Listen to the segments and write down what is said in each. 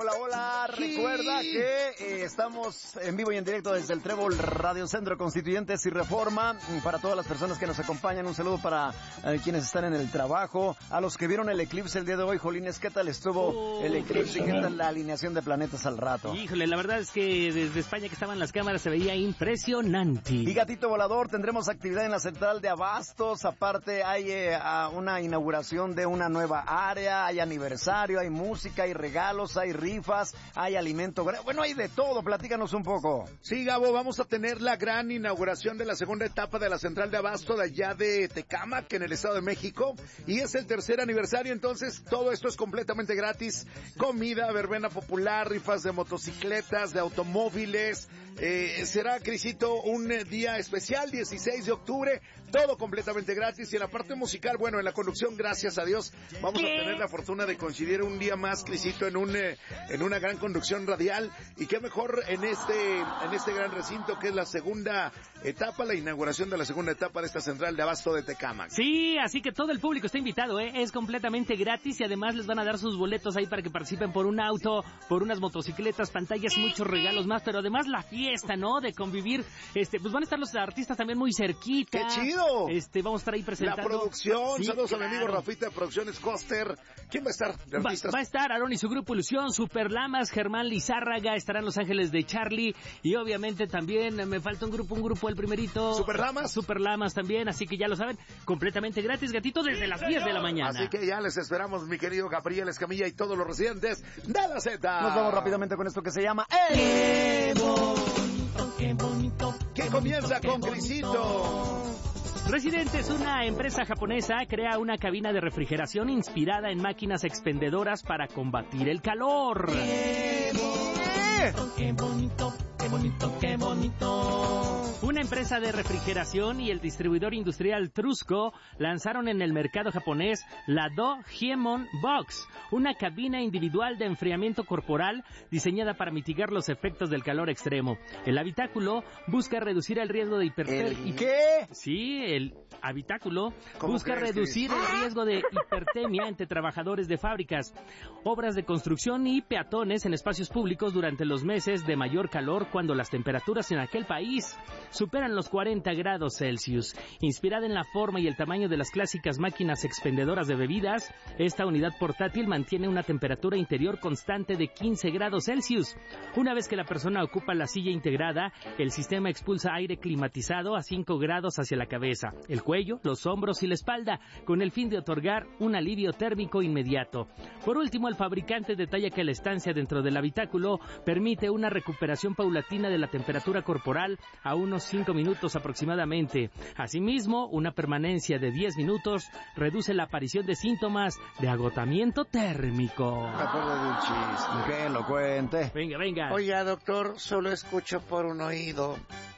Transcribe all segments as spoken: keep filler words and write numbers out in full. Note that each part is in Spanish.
Hola, hola, recuerda que eh, estamos en vivo y en directo desde el Trébol Radio Centro Constituyentes y Reforma. Para todas las personas que nos acompañan, un saludo para eh, quienes están en el trabajo, a los que vieron el eclipse el día de hoy. Jolines, ¿qué tal estuvo oh, el eclipse y qué tal la alineación de planetas al rato? Híjole, la verdad es que desde España que estaban las cámaras se veía impresionante. Y Gatito Volador, tendremos actividad en la central de Abastos. Aparte hay eh, una inauguración de una nueva área, hay aniversario, hay música, hay regalos, hay rifas, hay alimento, bueno, hay de todo. Platícanos un poco. Sí, Gabo, vamos a tener la gran inauguración de la segunda etapa de la central de abasto de allá de Tecámac, en el Estado de México, y es el tercer aniversario, entonces todo esto es completamente gratis. Comida, verbena popular, rifas de motocicletas, de automóviles. Eh, será, Crisito, un eh, día especial, dieciséis de octubre, todo completamente gratis. Y en la parte musical, bueno, en la conducción, gracias a Dios, vamos ¿Qué? a tener la fortuna de coincidir un día más, Crisito, en un eh, en una gran conducción radial. Y qué mejor en este en este gran recinto que es la segunda etapa, la inauguración de la segunda etapa de esta central de abasto de Tecámac. Sí, así que todo el público está invitado, ¿eh? Es completamente gratis y además les van a dar sus boletos ahí para que participen por un auto, por unas motocicletas, pantallas, muchos regalos más, pero además la fiesta, ¿no? De convivir, este, pues van a estar los artistas también muy cerquita. ¡Qué chido! Este, vamos a estar ahí presentando. La producción, sí, saludos claro. a mi amigo Rafita de Producciones Coster. ¿Quién va a estar de artistas? Va, va a estar Aarón y su grupo Ilusión, Super Lamas, Germán Lizárraga, estarán Los Ángeles de Charlie y obviamente también me falta un grupo, un grupo, el primerito. Super Lamas. Super Lamas también, así que ya lo saben, completamente gratis, Gatito, desde las diez de la mañana. Así que ya les esperamos, mi querido Gabriel Escamilla y todos los residentes de la Z. Nos vamos rápidamente con esto que se llama ¡Qué bonito, qué bonito! Que comienza con Crisito. Residentes, una empresa japonesa, crea una cabina de refrigeración inspirada en máquinas expendedoras para combatir el calor. ¡Qué bonito, qué bonito, qué bonito, qué bonito! Una empresa de refrigeración y el distribuidor industrial Trusco lanzaron en el mercado japonés la Do-Hiemon Box, una cabina individual de enfriamiento corporal diseñada para mitigar los efectos del calor extremo. El habitáculo busca reducir el riesgo de hipertermia. ¿El qué? Sí, el habitáculo busca reducir el riesgo de hipertermia entre trabajadores de fábricas, obras de construcción y peatones en espacios públicos durante los meses de mayor calor cuando las temperaturas en aquel país superan los cuarenta grados Celsius. Inspirada en la forma y el tamaño de las clásicas máquinas expendedoras de bebidas, esta unidad portátil mantiene una temperatura interior constante de quince grados Celsius. Una vez que la persona ocupa la silla integrada, el sistema expulsa aire climatizado a cinco grados hacia la cabeza, el cuello, los hombros y la espalda, con el fin de otorgar un alivio térmico inmediato. Por último, el fabricante detalla que la estancia dentro del habitáculo permite una recuperación paulatina de la temperatura corporal a unos cinco minutos aproximadamente. Asimismo, una permanencia de diez minutos reduce la aparición de síntomas de agotamiento térmico. Me acuerdo de un chiste. Que lo cuente. Venga, venga. Oiga, doctor, solo escucho por un oído.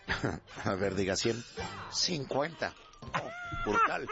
A ver, diga cien. cincuenta. Oh, brutal.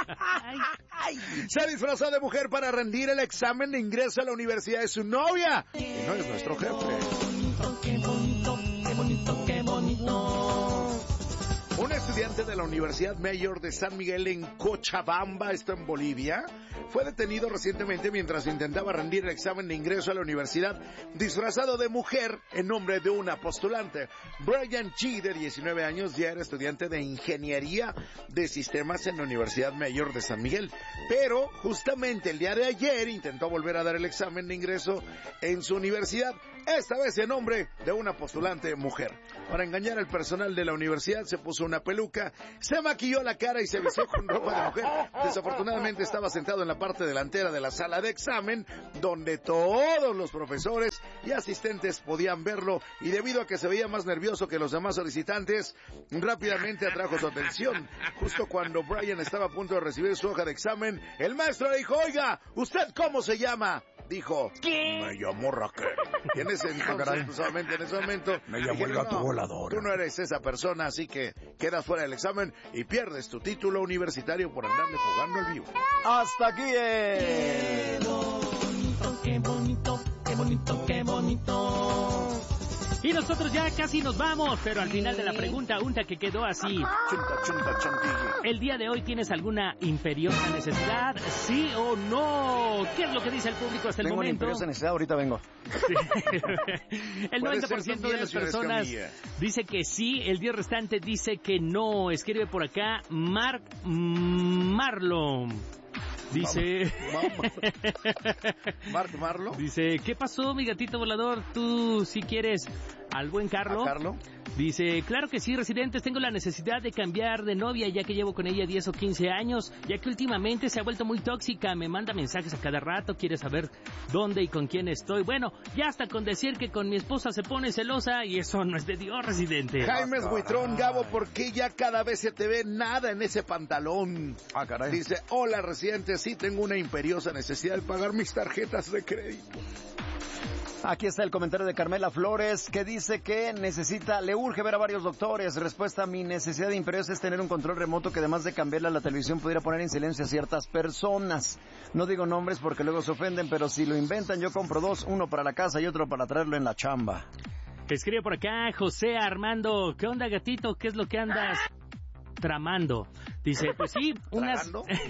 Se disfrazó de mujer para rendir el examen de ingreso a la universidad de su novia. Y no es nuestro jefe. Qué bonito, qué bonito, qué bonito. Un estudiante de la Universidad Mayor de San Miguel en Cochabamba, esto en Bolivia, fue detenido recientemente mientras intentaba rendir el examen de ingreso a la universidad disfrazado de mujer en nombre de una postulante. Brian G, de diecinueve años, ya era estudiante de Ingeniería de Sistemas en la Universidad Mayor de San Miguel, pero justamente el día de ayer intentó volver a dar el examen de ingreso en su universidad, esta vez en nombre de una postulante mujer. Para engañar al personal de la universidad se puso una peluca, se maquilló la cara y se vistió con ropa de mujer. Desafortunadamente estaba sentado en la parte delantera de la sala de examen, donde todos los profesores y asistentes podían verlo, y debido a que se veía más nervioso que los demás solicitantes, rápidamente atrajo su atención. Justo cuando Brian estaba a punto de recibir su hoja de examen, el maestro le dijo: oiga, ¿usted cómo se llama? Dijo: ¿qué? Me llamo Raquel. Y en ese entonces, pues, solamente en ese momento, me llamo el gato volador. Tú no eres esa persona, así que quedas fuera del examen y pierdes tu título universitario por andarle jugando al vivo. Hasta aquí es. Qué bonito, qué bonito, qué bonito, qué bonito. Y nosotros ya casi nos vamos, pero al final de la pregunta, unta que quedó así. Chunta, chunta, chantilly. ¿El día de hoy tienes alguna imperiosa necesidad? ¿Sí o no? ¿Qué es lo que dice el público hasta el Tengo momento? una imperiosa necesidad, ahorita vengo. Sí. El noventa por ciento de las personas dice que sí, el diez restante dice que no. Escribe por acá Mark Marlon. Dice... Mark Marlo. Dice, ¿qué pasó, mi gatito volador? ¿Tú sí quieres al buen Carlo? ¿A Carlo? Dice, claro que sí, residentes, tengo la necesidad de cambiar de novia ya que llevo con ella diez o quince años, ya que últimamente se ha vuelto muy tóxica, me manda mensajes a cada rato, quiere saber dónde y con quién estoy. Bueno, ya hasta con decir que con mi esposa se pone celosa y eso no es de Dios, residente. Jaime Buitrón, Gabo, ¿por qué ya cada vez se te ve nada en ese pantalón? Ah, caray. Dice, hola, residente, sí tengo una imperiosa necesidad de pagar mis tarjetas de crédito. Aquí está el comentario de Carmela Flores, que dice que necesita, le urge ver a varios doctores. Respuesta, mi necesidad imperiosa es tener un control remoto que además de cambiarle a la televisión pudiera poner en silencio a ciertas personas. No digo nombres porque luego se ofenden, pero si lo inventan yo compro dos, uno para la casa y otro para traerlo en la chamba. Escribe por acá José Armando, ¿qué onda, gatito? ¿Qué es lo que andas tramando? Dice, pues sí, unas...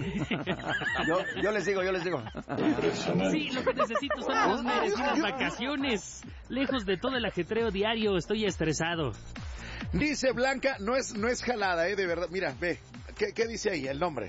yo, yo les digo, yo les digo. Sí, lo que necesito son unas merecidas vacaciones. Lejos de todo el ajetreo diario, estoy estresado. Dice Blanca, no es no es jalada, eh, de verdad. Mira, ve, ¿qué, qué dice ahí el nombre?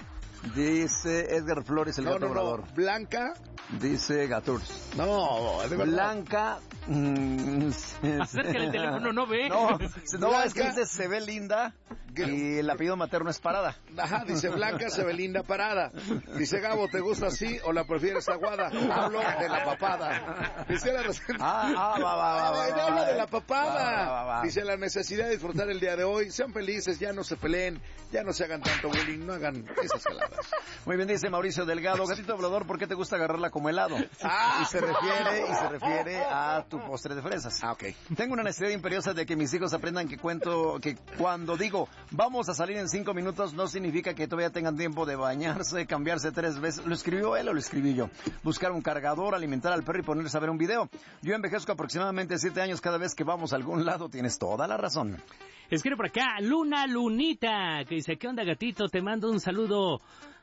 Dice Edgar Flores, el no, gato no, volador. No, Blanca. Dice Gaturs. No, de verdad. Blanca. Mm, acércale el teléfono, no ve. No, no, es que dice se ve linda y el apellido materno es Parada. Ajá, dice Blanca se ve linda Parada. Dice Gabo, ¿te gusta así o la prefieres aguada? Hablo de la papada. Dice la ah, ah, va, va, va, va, va, hablo de la papada. Va, va, va, va. Dice la necesidad de disfrutar el día de hoy. Sean felices, ya no se peleen, ya no se hagan tanto bullying, no hagan esas caladas. Muy bien, dice Mauricio Delgado, gatito volador, ¿por qué te gusta agarrarla como helado? Ah. Y se refiere, y se refiere a tu postre de fresas. Ah, ok. Tengo una necesidad imperiosa de que mis hijos aprendan que cuento, que cuando digo vamos a salir en cinco minutos no significa que todavía tengan tiempo de bañarse, cambiarse tres veces. ¿Lo escribió él o lo escribí yo? Buscar un cargador, alimentar al perro y ponerse a ver un video. Yo envejezco aproximadamente siete años cada vez que vamos a algún lado. Tienes toda la razón. Escribe por acá, Luna Lunita, que dice, ¿qué onda, gatito? Te mando un saludo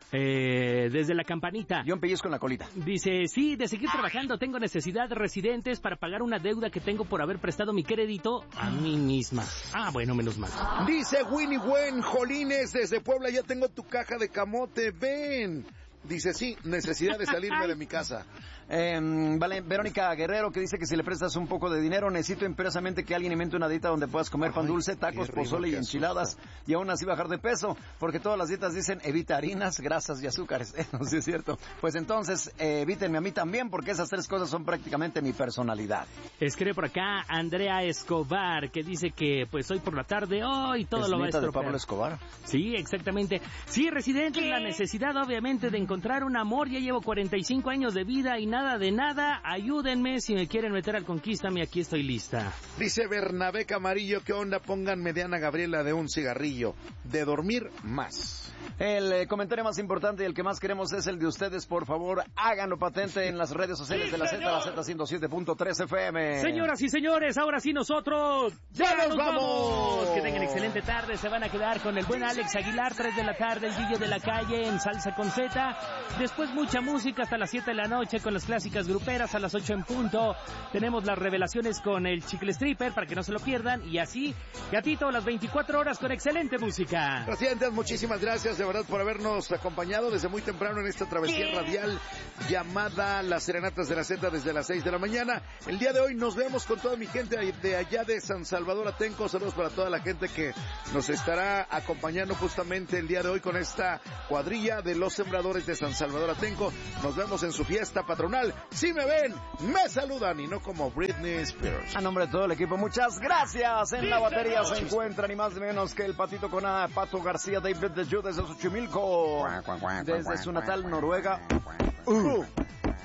eh, desde la campanita. Yo un pellizco en la colita. Dice, sí, de seguir trabajando tengo necesidad de residentes para pagar una deuda que tengo por haber prestado mi crédito a mí misma. Ah, bueno, menos mal. Dice Winnie Wen, Jolines, desde Puebla, ya tengo tu caja de camote, ven. Dice, sí, necesidad de salirme de mi casa. Eh, vale, Verónica Guerrero, que dice que si le prestas un poco de dinero, necesito imperiosamente que alguien invente una dieta donde puedas comer pan dulce, tacos, pozole y enchiladas, y aún así bajar de peso, porque todas las dietas dicen evita harinas, grasas y azúcares. No sé si es cierto. Pues entonces, eh, evítenme a mí también, porque esas tres cosas son prácticamente mi personalidad. Escribe por acá Andrea Escobar, que dice que pues hoy por la tarde, hoy todo ¿Es lo va a nieta estropear. de Pablo Escobar? Sí, exactamente. Sí, residente, la necesidad obviamente de encontrar un amor. Ya llevo cuarenta y cinco años de vida y nada de nada. Ayúdenme, si me quieren meter al Conquístame, aquí estoy lista. Dice Bernabé Camarillo, ¿qué onda? Pónganme de Ana Gabriela de un cigarrillo. De dormir más. El eh, comentario más importante y el que más queremos es el de ustedes. Por favor, háganlo patente en las redes sociales sí, de la Z, la Z ciento siete punto tres F M. Señoras y señores, ahora sí nosotros ¡ya, ya nos vamos! vamos! Que tengan excelente tarde. Se van a quedar con el buen Alex Aguilar, tres de la tarde, el D J de la calle en Salsa con Z. Después mucha música hasta las siete de la noche con las clásicas gruperas. A las ocho en punto tenemos las revelaciones con el Chicle Stripper para que no se lo pierdan. Y así, gatito, las veinticuatro horas con excelente música. Residentes, muchísimas gracias de verdad por habernos acompañado desde muy temprano en esta travesía radial llamada Las Serenatas de la Z desde las seis de la mañana. El día de hoy nos vemos con toda mi gente de allá de San Salvador Atenco. Saludos para toda la gente que nos estará acompañando justamente el día de hoy con esta cuadrilla de los sembradores de San Salvador Atenco. Nos vemos en su fiesta patronal. Si me ven, me saludan y no como Britney Spears. A nombre de todo el equipo, muchas gracias. En la batería se encuentra ni más ni menos que el patito con A, Pato García, David de Ju desde Xochimilco, desde su natal Noruega. Uh.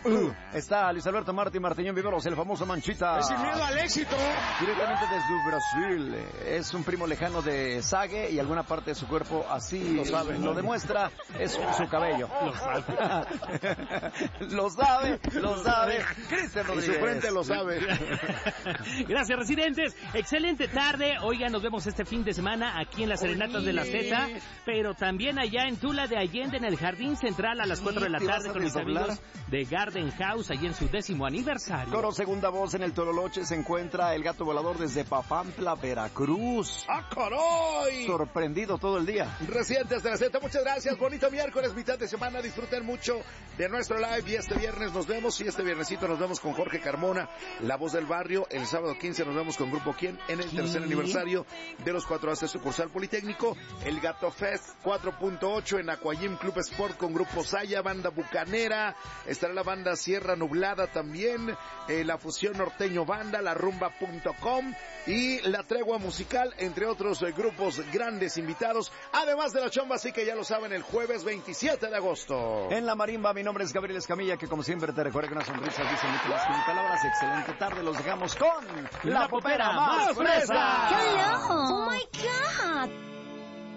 Uh, está Luis Alberto Martín Martiñón Viveros, el famoso Manchita. Es sin miedo al éxito. Directamente desde Brasil. Es un primo lejano de Sage y alguna parte de su cuerpo así lo sabe, lo demuestra, es su cabello. Lo sabe. Lo sabe, lo sabe. Cristian Rodríguez. Y su frente lo sabe. Gracias, residentes. Excelente tarde. Oigan, nos vemos este fin de semana aquí en las Serenatas Oye. de la Z, pero también allá en Tula de Allende, en el Jardín Central, a las cuatro de la tarde con mis amigos de Garden House, allí en su décimo aniversario. Coro segunda voz en el Tololoche se encuentra el gato volador desde Papantla, Veracruz. ¡Ah, caray! Sorprendido todo el día. Residentes de la Z, muchas gracias. Bonito miércoles, mitad de semana. Disfruten mucho de nuestro live y este viernes nos vemos. Y este viernesito nos vemos con Jorge Carmona, la voz del barrio. El sábado quince nos vemos con Grupo Quién en el tercer aniversario de los cuatro A C sucursal Politécnico. El Gato Fest cuatro punto ocho en Aquajim Club Sport con Grupo Saya, Banda Bucanera. Estará la banda Sierra Nublada también, eh, la Fusión Norteño Banda, la Rumba punto com y la Tregua Musical, entre otros eh, grupos grandes invitados, además de la chomba, así que ya lo saben, el jueves veintisiete de agosto. En la marimba, mi nombre es Gabriel Escamilla, que como siempre te recuerda que una sonrisa dice mucho más que mil palabras. Excelente tarde, los dejamos con La Popera más fresa. Hello. Oh my God.